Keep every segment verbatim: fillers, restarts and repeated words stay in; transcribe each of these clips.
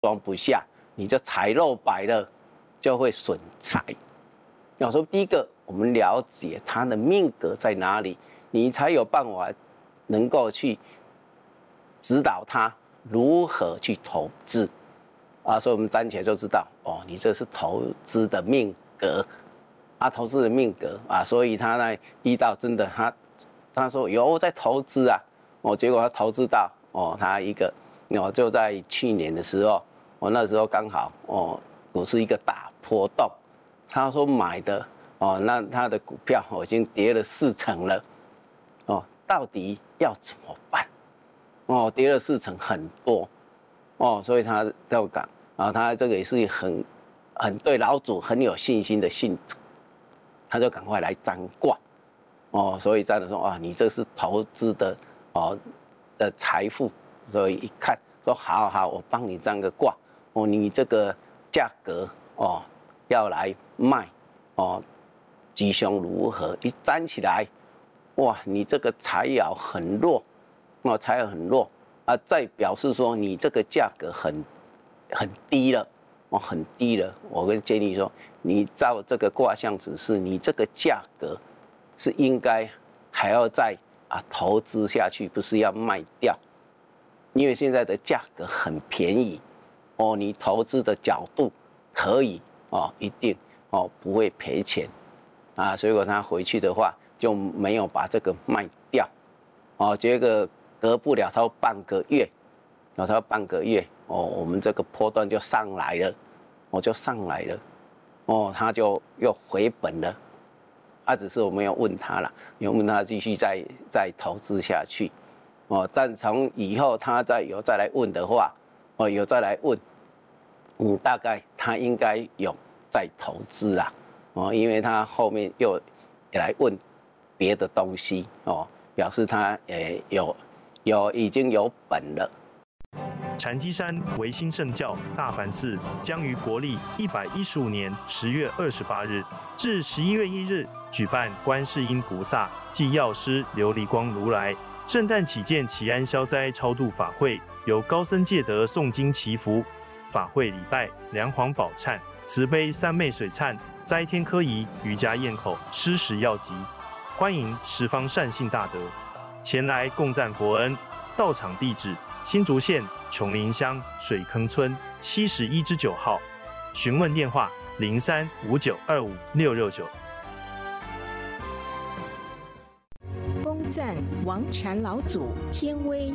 装不下，你就财漏白了，就会损财。要说第一个，我们了解他的命格在哪里，你才有办法能够去指导他如何去投资啊。所以我们暂且就知道哦，你这是投资的命格啊，投资的命格啊，所以他呢遇到真的他他说有在投资啊，哦，结果他投资到哦，他一个哦就在去年的时候，我、哦、那时候刚好哦股市一个大波动。他说买的哦，那他的股票哦已经跌了四成了，哦，到底要怎么办？哦，跌了四成很多，哦，所以他要讲啊，他这个也是很很对老祖很有信心的信徒，他就赶快来占卦，哦，所以占的说啊，你这是投资的哦的财富，所以一看说好好，我帮你占个卦，哦，你这个价格哦。要来卖哦，吉凶如何？一站起来，哇，你这个财爻很弱，哦，财爻很弱啊，再表示说你这个价格很很低了，哦，很低了。我跟建议说，你照这个卦象指示，你这个价格是应该还要再啊投资下去，不是要卖掉，因为现在的价格很便宜，哦，你投资的角度可以。哦，一定哦不会赔钱啊，所以果他回去的话就没有把这个卖掉，哦，结果隔不了超半个月，然后超半个月哦，我们这个波段就上来了，我、哦、就上来了，哦，他就又回本了，啊，只是我没有问他了，有问他继续再再投资下去，哦，但从以后他再有再来问的话，哦，有再来问。嗯，大概他应该有在投资啊，哦，因为他后面又来问别的东西哦，表示他也有有已经有本了。 禅机山维新圣教大梵寺将于国历一百一十五年十月二十八日至十一月一日举办观世音菩萨暨药师琉璃光如来圣诞祈见祈安消灾超度法会，由高僧戒德诵经祈福。法会礼拜梁皇宝忏、慈悲三昧水忏、斋天科仪、瑜伽咽口、施食药集，欢迎十方善信大德前来共赞佛恩。到场地址：新竹县琼林乡水坑村七十一之九号。询问电话：零三五九二五六六九。 恭赞王禅老祖天威。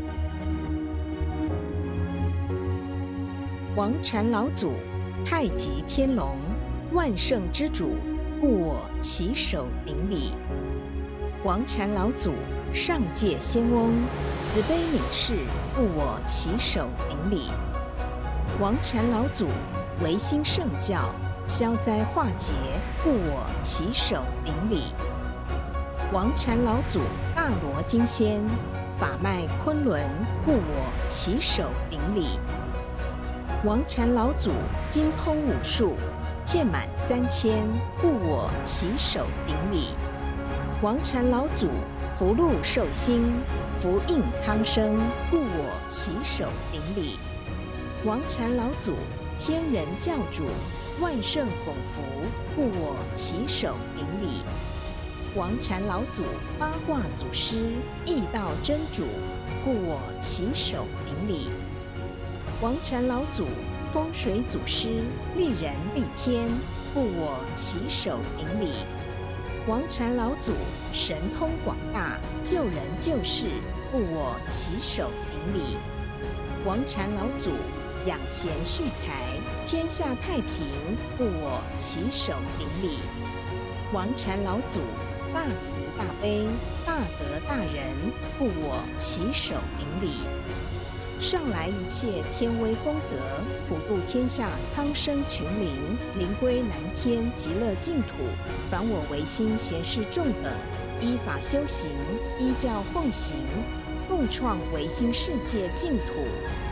王禅老祖，太极天龙，万圣之主，故我起手顶礼。王禅老祖，上界仙翁，慈悲悯世，故我起手顶礼。王禅老祖，维新圣教，消灾化劫，故我起手顶礼。王禅老祖，大罗金仙，法脉昆仑，故我起手顶礼。王禅老祖精通武术，遍满三千，故我起手顶礼。王禅老祖福禄寿星，福应苍生，故我起手顶礼。王禅老祖天人教主，万圣拱福，故我起手顶礼。王禅老祖八卦祖师，易道真主，故我起手顶礼。王禅老祖风水祖师，利人利天，故我起手顶礼。王禅老祖神通广大，救人救世，故我起手顶礼。王禅老祖养贤蓄财，天下太平，故我起手顶礼。王禅老祖大慈大悲，大德大仁，故我起手顶礼。上来一切天威功德，普度天下苍生群灵，灵归南天极乐净土。凡我唯心贤士众等，依法修行，依教奉行，共创唯心世界净土。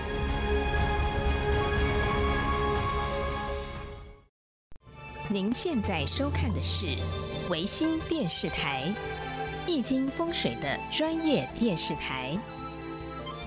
您现在收看的是唯心电视台，易经风水的专业电视台。